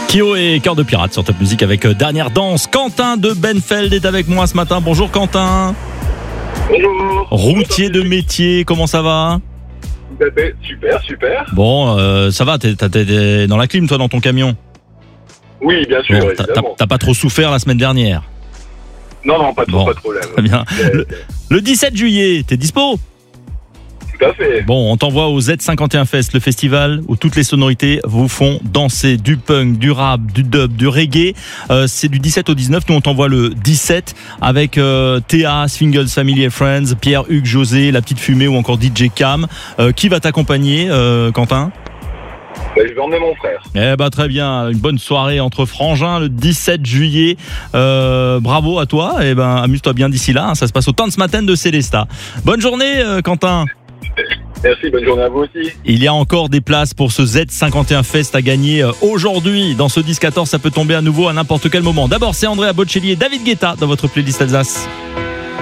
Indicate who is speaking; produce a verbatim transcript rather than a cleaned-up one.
Speaker 1: Kyo et Cœur de Pirate sur Top Music avec Dernière Danse. Quentin de Benfeld est avec moi ce matin. Bonjour Quentin.
Speaker 2: Bonjour.
Speaker 1: Routier de métier, comment ça va?
Speaker 2: Super, super.
Speaker 1: Bon, euh, ça va, t'es, t'es, t'es dans la clim toi dans ton camion?
Speaker 2: Oui, bien sûr,
Speaker 1: bon, t'as, t'as, t'as pas trop souffert la semaine dernière?
Speaker 2: Non, non, pas trop,
Speaker 1: bon,
Speaker 2: pas de problème.
Speaker 1: Très bien. Le, le dix-sept juillet, t'es dispo?
Speaker 2: Tout à fait.
Speaker 1: Bon, on t'envoie au Z cinquante et un Fest, le festival où toutes les sonorités vous font danser du punk, du rap, du dub, du reggae. Euh, c'est du dix-sept au dix-neuf. Nous, on t'envoie le dix-sept avec euh, Théa, Swingles, Family and Friends, Pierre, Hugues, José, La Petite Fumée ou encore D J Cam. Euh, qui va t'accompagner, euh, Quentin?
Speaker 2: Bah, je vais emmener mon frère.
Speaker 1: Eh ben très bien, une bonne soirée entre frangins le dix-sept juillet. Euh, bravo à toi. Eh ben amuse-toi bien d'ici là. Hein. Ça se passe au temps de ce matin de Célesta. Bonne journée, euh, Quentin.
Speaker 2: Merci, bonne journée à vous aussi.
Speaker 1: Il y a encore des places pour ce Z cinquante et un Fest à gagner aujourd'hui. Dans ce dix quatorze, ça peut tomber à nouveau à n'importe quel moment. D'abord, c'est Andrea Bocelli et David Guetta dans votre playlist Alsace.